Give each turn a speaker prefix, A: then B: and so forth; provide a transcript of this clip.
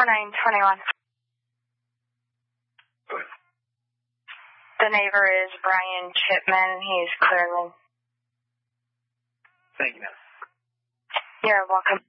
A: 0921. The neighbor is Brian Chipman. He's clearly.
B: Thank you, ma'am.
A: You're welcome.